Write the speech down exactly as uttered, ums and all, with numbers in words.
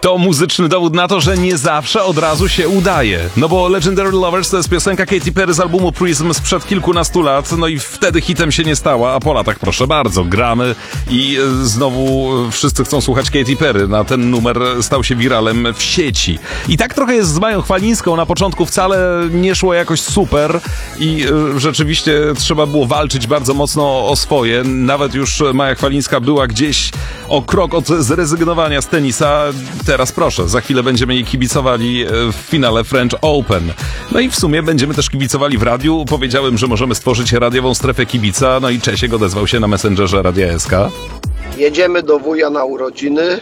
To muzyczny dowód na to, że nie zawsze od razu się udaje. No bo Legendary Lovers to jest piosenka Katy Perry z albumu Prism sprzed kilkunastu lat, no i wtedy hitem się nie stała, a po latach proszę bardzo, gramy i znowu wszyscy chcą słuchać Katy Perry. Na ten numer stał się wiralem w sieci. I tak trochę jest z Mają Chwalińską. Na początku wcale nie szło jakoś super i rzeczywiście trzeba było walczyć bardzo mocno o swoje. Nawet już Maja Chwalińska była gdzieś o krok od zrezygnowania z tenisa. Teraz proszę, za chwilę będziemy jej kibicowali w finale French Open. No i w sumie będziemy też kibicowali w radiu. Powiedziałem, że możemy stworzyć radiową strefę kibica, no i Czesiek odezwał się na Messengerze Radia S K. Jedziemy do wuja na urodziny,